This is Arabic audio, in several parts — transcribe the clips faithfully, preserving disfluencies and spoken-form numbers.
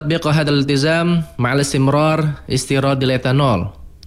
تطبيق هذا الالتزام مع الاستمرار استيراد الإيثانول.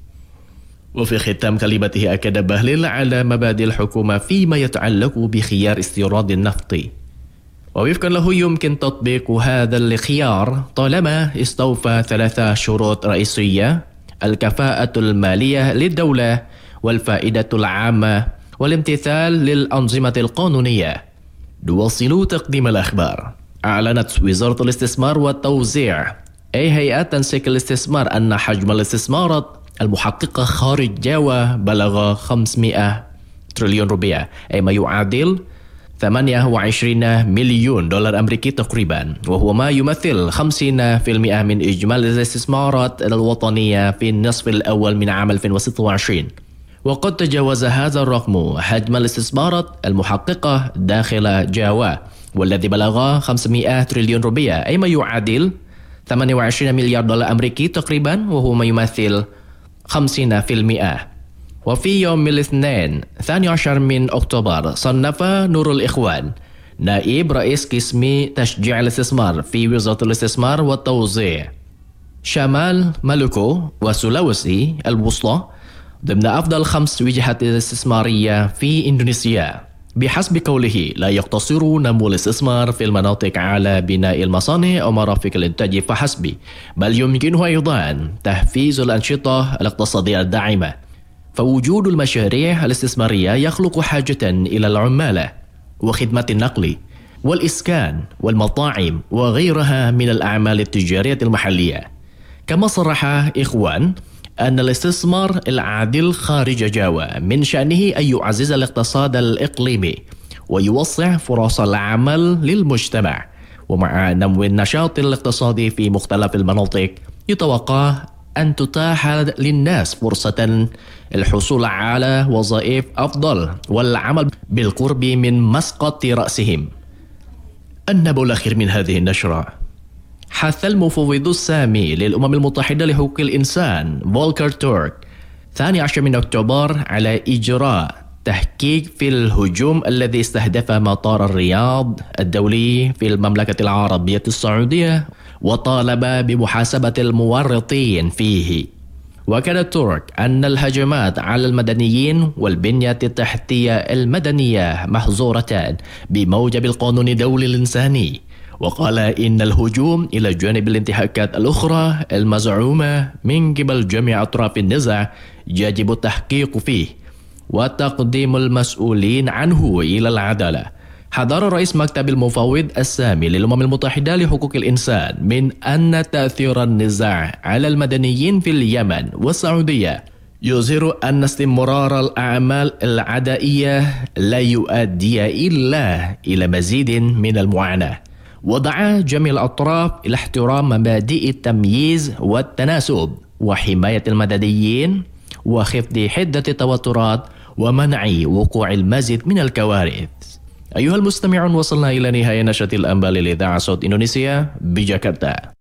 وفي ختام كلمته أكد بهليل على مبادئ الحكومة فيما يتعلق بخيار استيراد النفط، ووفقا له يمكن تطبيق هذا الخيار طالما استوفى ثلاثة شروط رئيسية: الكفاءة المالية للدولة، والفائدة العامة، والامتثال للأنظمة القانونية. نواصل تقديم الأخبار. أعلنت وزارة الاستثمار والتوزيع أي هيئة تنسيق الاستثمار أن حجم الاستثمارات المحققة خارج جاوا بلغ خمسمائة تريليون روبية، أي ما يعادل ثمانية وعشرين مليون دولار أمريكي تقريبا، وهو ما يمثل خمسين بالمئة من إجمالي الاستثمارات الوطنية في النصف الأول من عام ألفين وستة وعشرين. وقد تجاوز هذا الرقم حجم الاستثمارات المحققة داخل جاوا والذي بلغ خمسمائة تريليون روبية، أي ما يعادل ثمانية وعشرين مليار دولار أمريكي تقريبا، وهو ما يمثل خمسين بالمئة. وفي يوم الاثنين الثاني عشر من أكتوبر صنف نور الإخوان نائب رئيس قسم تشجيع الاستثمار في وزارة الاستثمار والتوزيع شمال مالوكو وسولاوسي الوسطى ضمن أفضل خمس وجهات استثمارية في إندونيسيا. بحسب قوله لا يقتصر نمو الاستثمار في المناطق على بناء المصانع أو مرافق الإنتاج فحسب، بل يمكنه أيضا تحفيز الأنشطة الاقتصادية الداعمة، فوجود المشاريع الاستثمارية يخلق حاجة إلى العمالة وخدمات النقل والإسكان والمطاعم وغيرها من الأعمال التجارية المحلية. كما صرح إخوان أن الاستثمار العادل خارج جاوا من شأنه أن يعزز الاقتصاد الإقليمي ويوسع فرص العمل للمجتمع، ومع نمو النشاط الاقتصادي في مختلف المناطق يتوقع أن تتاح للناس فرصة الحصول على وظائف أفضل والعمل بالقرب من مسقط رأسهم. النبأ الأخير من هذه النشرة: حث المفوض السامي للأمم المتحدة لحقوق الإنسان فولكر تورك الثاني عشر من أكتوبر على إجراء تحقيق في الهجوم الذي استهدف مطار الرياض الدولي في المملكة العربية السعودية، وطالب بمحاسبة المورطين فيه. وكان تورك أن الهجمات على المدنيين والبنية التحتية المدنية محظورة بموجب القانون الدولي الإنساني، وقال إن الهجوم إلى جانب الانتهاكات الأخرى المزعومة من قبل جميع أطراف النزاع يجب التحقيق فيه وتقديم المسؤولين عنه إلى العدالة. حذر رئيس مكتب المفوض السامي للأمم المتحدة لحقوق الإنسان من أن تأثير النزاع على المدنيين في اليمن والسعودية يظهر أن استمرار الأعمال العدائية لا يؤدي إلا إلى مزيد من المعاناة، ودعا جميع الأطراف إلى احترام مبادئ التمييز والتناسب وحماية المدنيين وخفض حدة التوترات ومنع وقوع المزيد من الكوارث. أيها المستمعون، وصلنا إلى نهاية نشرة الأنباء للإذاعة صوت إندونيسيا بجاكرتا.